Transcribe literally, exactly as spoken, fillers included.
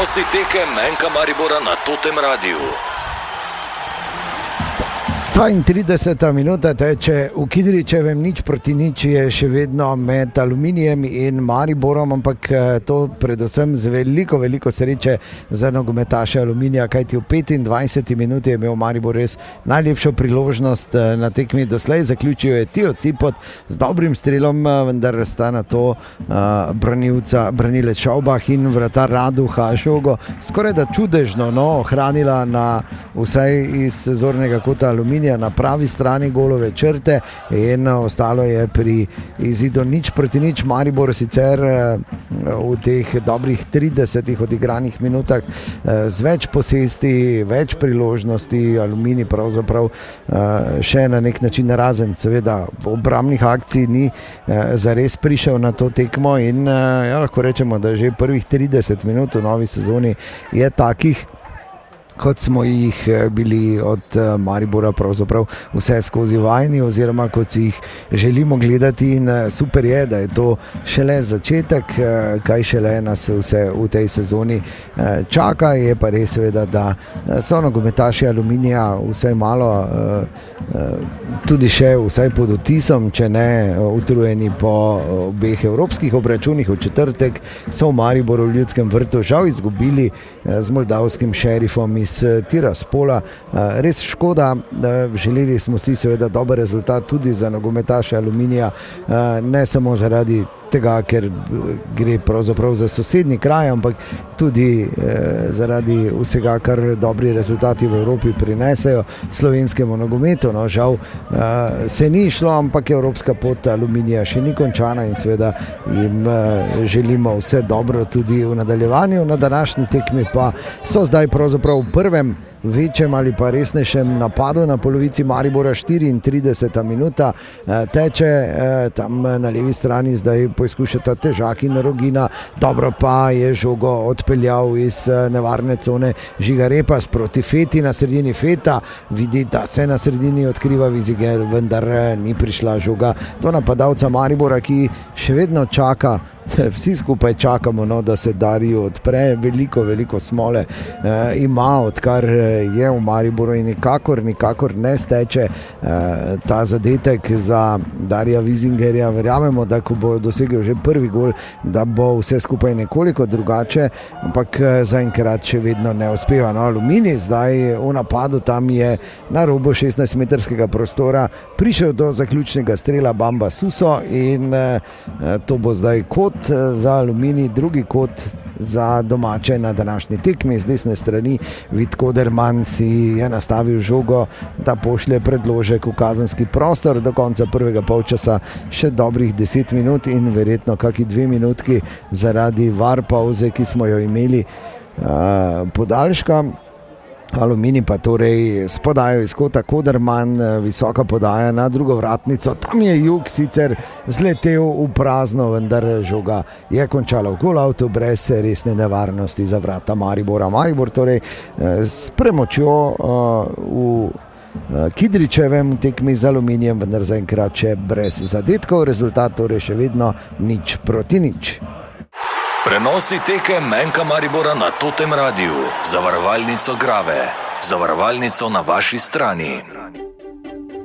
Prenosi tekem M K Maribora na Totem Radiu. dvaintrideseta minuta teče v Kidričevem, nič proti nič je še vedno med Aluminijem in Mariborom, ampak to predvsem z veliko, veliko sreče za nogometaše Aluminija, kajti v petindvajseti minuti je imel Maribor res najlepšo priložnost na tekmi doslej. Zaključil je Tijo Cipot z dobrim strelom, vendar sta na to uh, branilca, branilec Šaubah in vratar Raduha žogo skoraj da čudežno no, ohranila na vsaj iz zornega kota Aluminija na pravi strani golove črte in ostalo je pri izidu nič proti nič. Maribor sicer v teh dobrih tridesetih odigranih minutah z več posesti, več priložnosti, Aluminij pravzaprav še na nek način razen, seveda obrambnih akcij ni zares prišel na to tekmo in ja, lahko rečemo, da že prvih trideset minut v novi sezoni je takih, kot smo jih bili od Maribora pravzaprav vse skozi vajeni oziroma kot si jih želimo gledati in super je, da je to šele začetek, kaj šele nas vse v tej sezoni čaka. Je pa res seveda, da so nogometaši Aluminija vsaj malo tudi še vsaj pod vtisom, če ne utrujeni po obeh evropskih obračunih. V četrtek so v Mariboru v Ljudskem vrtu žal izgubili z moldavskim šerifom iz Tiraspola. Res škoda, želeli smo si seveda dober rezultat tudi za nogometaše Aluminija, ne samo zaradi tega, ker gre pravzaprav za sosednji kraj, ampak tudi eh, zaradi vsega, kar dobri rezultati v Evropi prinesejo slovenskemu nogometu. No, žal eh, se ni šlo, ampak evropska pot Aluminija še ni končana in seveda jim eh, želimo vse dobro tudi v nadaljevanju. Na današnji tekmi pa so zdaj pravzaprav v prvem večjem ali pa resnejšem napadu na polovici Maribora. Štiriintrideseta minuta teče, tam na levi strani zdaj poizkušata Težak in Rogina, dobro pa je žogo odpeljal iz nevarne cone Žiga Repas proti Feti. Na sredini Feta vidi, da se na sredini odkriva Viziger, vendar ni prišla žoga do napadalca Maribora, ki še vedno čaka. Vsi skupaj čakamo, no, da se Dariju odpre. Veliko, veliko smole e, ima, odkar je v Mariboru in nikakor, nikakor ne steče e, ta zadetek za Darija Vizingerja. Verjamemo, da ko bo dosegel že prvi gol, da bo vse skupaj nekoliko drugače, ampak zaenkrat še vedno ne uspeva. No, Aluminij zdaj v napadu, tam je na robu šestnajstmetrskega prostora prišel do zaključnega strela Bamba Suso in e, to bo zdaj kot za Aluminij, drugi kot za domače na današnji tekmi. Z desne strani Vid Koderman si je nastavil žogo, da pošlje predložek v kazenski prostor. Do konca prvega polčasa še dobrih deset minut in verjetno kaki dve minutki zaradi var pauze, ki smo jo imeli uh, podaljška. Aluminij pa torej s podajo iz kota Koderman, visoka podaja na drugo vratnico. Tam je Jug sicer zletel v prazno, vendar žoga je končala v golavtu brez resne nevarnosti za vrata Maribora. Maribor torej s premočjo uh, v Kidričevem tekmi z Aluminijem, vendar zaenkrat še brez zadetkov. Rezultat torej še vedno nič proti nič. Prenosi tekem M K Maribora na Totem Radiu. Zavarovalnico Grave. Zavarovalnico na vaši strani.